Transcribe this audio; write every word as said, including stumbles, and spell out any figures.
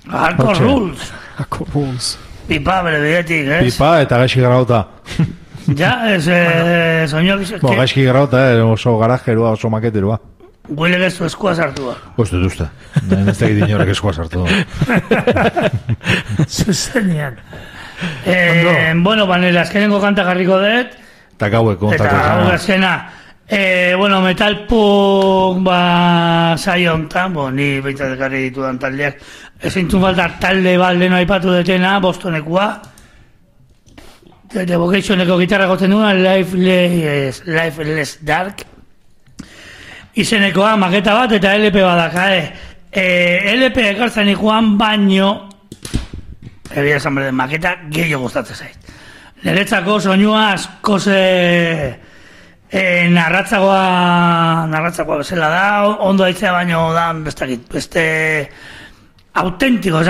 Hardcore Rules. Hardcore Rules. Pipa, bere bidetik, ez? Pipa eta gaizki grauta. Ja, ez, eh, soño... Bo, gaizki grauta, eh, oso garajerua, oso maketerua. Guile ez du eskua sartua. Uste duzte. Ez da egin horrek eskua sartu. Zuzenian. Eh, bueno, banela, azkenengo kanta jarriko dut. Eta gauek kontako. Eta gauek azkena. Eh, bueno, metal punk ba saio hontan, bo, ni behintzat ekarri ditudan taldeak. Ezin falta talde bat leno aipatu detena, Bostonekua. The Vocationeko gitarra gotzen duena, Lifeless, Lifeless Dark. Izenekoa, maketa bat eta L P badaka, eh. eh L P ekartzen ikuan baino, egia esan berde, maketa gehiago gustatzen zait. Niretzako soinua asko ze e, narratzagoa, narratzagoa bezala da, ondo aitzea baino da, bestakit, beste autentiko,